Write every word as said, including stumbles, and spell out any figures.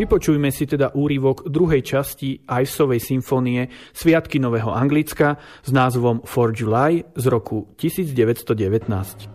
Vypočujme si teda úryvok druhej časti Icovej symfónie Sviatky Nového Anglicka s názvom For July z roku devätnásť devätnásť.